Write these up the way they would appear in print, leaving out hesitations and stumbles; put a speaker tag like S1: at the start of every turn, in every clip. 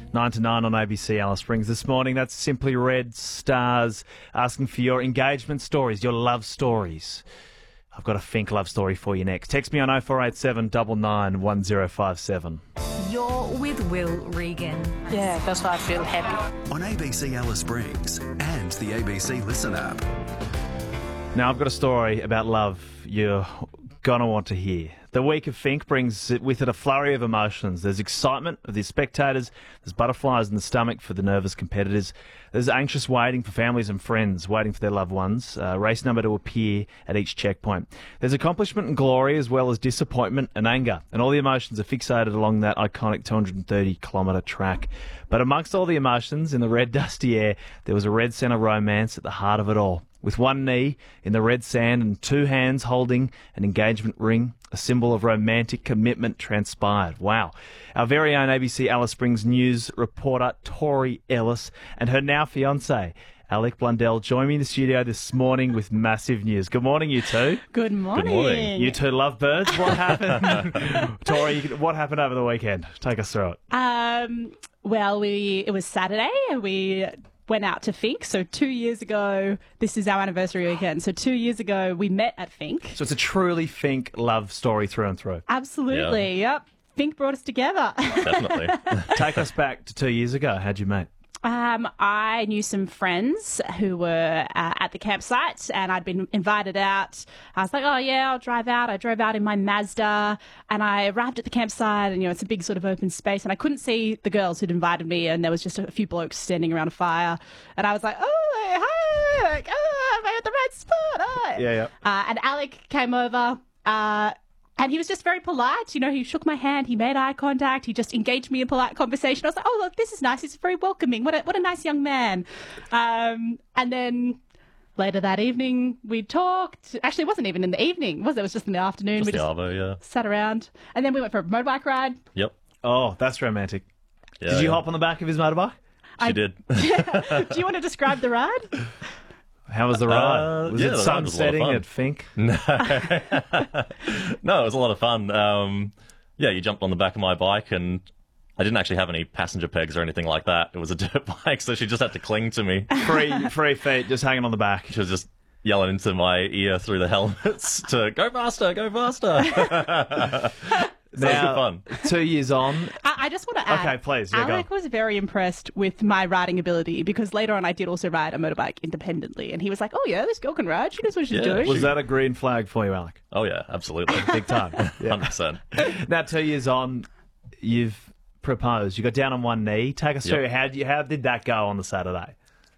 S1: 9 to 9 on ABC Alice Springs this morning. That's Simply Red Stars asking for your engagement stories, your love stories. I've got a Fink love story for you next. Text me on 0487 99 1057.
S2: You're with Will Regan.
S3: Yeah, that's why I feel happy.
S4: On ABC Alice Springs and the ABC Listen app.
S1: Now, I've got a story about love you're going to want to hear. The week of Fink brings with it a flurry of emotions. There's excitement of the spectators, there's butterflies in the stomach for the nervous competitors, there's anxious waiting for families and friends, waiting for their loved ones, race number to appear at each checkpoint. There's accomplishment and glory as well as disappointment and anger, and all the emotions are fixated along that iconic 230-kilometre track. But amongst all the emotions in the red dusty air, there was a red centre romance at the heart of it all. With one knee in the red sand and two hands holding an engagement ring, a symbol of romantic commitment transpired. Wow. Our very own ABC Alice Springs News reporter, Tori Ellis, and her now fiancé, Alec Blundell, joined me in the studio this morning with massive news. Good morning, you two.
S3: Good morning.
S5: Good morning.
S1: You two lovebirds. What happened? Tori, what happened over the weekend? Take us through it.
S3: Well, it was Saturday and we went out to Fink. So 2 years ago, this is our anniversary weekend. So 2 years ago, we met at Fink.
S1: So it's a truly Fink love story through and through.
S3: Absolutely.
S5: Yeah.
S3: Yep. Fink brought us together.
S5: Definitely.
S1: Take us back to 2 years ago. How'd you meet?
S3: I knew some friends who were at the campsite and I'd been invited out. I was like, oh yeah, I'll drive out. I drove out in my Mazda and I arrived at the campsite and, it's a big sort of open space and I couldn't see the girls who'd invited me and there was just a few blokes standing around a fire and I was like, oh, hi, like, oh, am I at the right spot? Oh.
S1: Yeah.
S3: And Alec came over, and he was just very polite. He shook my hand. He made eye contact. He just engaged me in polite conversation. I was like, oh, look, this is nice. He's very welcoming. What a nice young man. And then later that evening, we talked. Actually, it wasn't even in the evening, was it? It was just in the afternoon.
S5: Just
S3: we
S5: the
S3: just
S5: arvo, yeah.
S3: sat around. And then we went for a motorbike ride.
S5: Yep.
S1: Oh, that's romantic.
S5: Yeah,
S1: Did you
S5: yeah.
S1: hop on the back of his motorbike?
S5: She did.
S3: Do you want to describe the ride?
S1: How was the ride? Was
S5: yeah,
S1: it
S5: the ride
S1: sun
S5: was a lot of
S1: setting
S5: fun.
S1: at Fink?
S5: No, it was a lot of fun. Yeah, you jumped on the back of my bike and I didn't actually have any passenger pegs or anything like that. It was a dirt bike, so she just had to cling to me.
S1: Free feet, just hanging on the back.
S5: She was just yelling into my ear through the helmets to go faster, go faster. So it was good fun.
S1: 2 years on.
S3: I just want to add.
S1: Okay, please. Yeah,
S3: Alec
S1: go.
S3: was very impressed with my riding ability because later on I did also ride a motorbike independently. And he was like, oh, yeah, this girl can ride. She knows what she's
S5: Yeah.
S3: doing.
S1: Was that a green flag for you, Alec?
S5: Oh yeah, absolutely.
S1: Big time. Yeah.
S5: 100%.
S1: Now, 2 years on, you've proposed. You got down on one knee. Take us through. How did that go on the Saturday?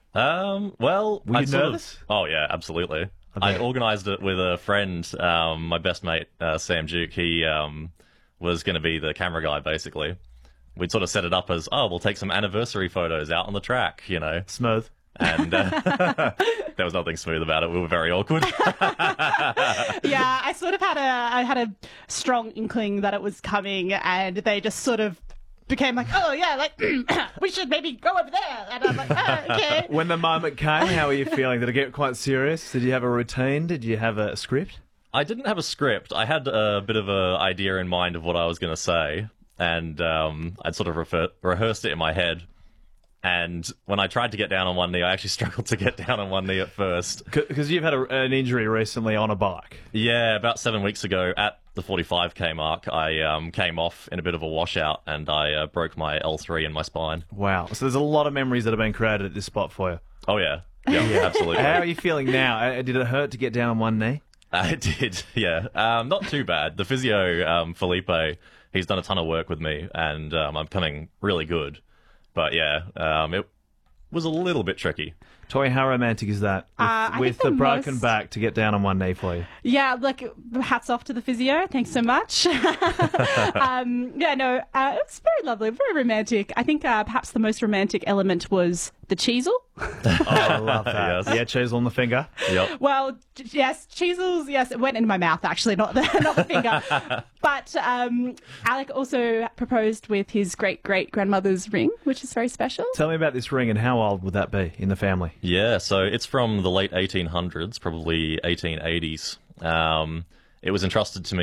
S5: Well,
S1: Were you nervous?
S5: Oh yeah, absolutely. I organised it with a friend, my best mate, Sam Duke. He was going to be the camera guy, basically. We'd sort of set it up as, we'll take some anniversary photos out on the track,
S1: Smooth.
S5: And there was nothing smooth about it. We were very awkward.
S3: Yeah, I sort of had a strong inkling that it was coming, and they just sort of became like, oh yeah, like we should maybe go over there. And I'm like, oh, okay.
S1: When the moment came, how were you feeling? Did it get quite serious? Did you have a routine? Did you have a script?
S5: I didn't have a script. I had a bit of an idea in mind of what I was going to say, and I'd sort of rehearsed it in my head. And when I tried to get down on one knee, I actually struggled to get down on one knee at first.
S1: Because you've had an injury recently on a bike.
S5: Yeah, about 7 weeks ago at the 45k mark, I came off in a bit of a washout and I broke my L3 in my spine.
S1: Wow. So there's a lot of memories that have been created at this spot for you.
S5: Oh, yeah. Yeah, absolutely.
S1: How are you feeling now? Did it hurt to get down on one knee?
S5: It did, yeah. Not too bad. The physio, Felipe, he's done a ton of work with me and I'm coming really good. But yeah, it was a little bit tricky.
S1: Tori, how romantic is that? With the broken back to get down on one knee for you?
S3: Yeah, like, hats off to the physio. Thanks so much. It was very lovely, very romantic. I think perhaps the most romantic element was the cheesel.
S1: Oh, I love that.
S5: Yes.
S1: Yeah, cheese on the finger.
S5: Yep.
S3: Well, yes, cheesels, yes, it went into my mouth, actually, not the finger. But Alec also proposed with his great-great-grandmother's ring, which is very special.
S1: Tell me about this ring and how old would that be in the family?
S5: Yeah, so it's from the late 1800s, probably 1880s. It was entrusted to me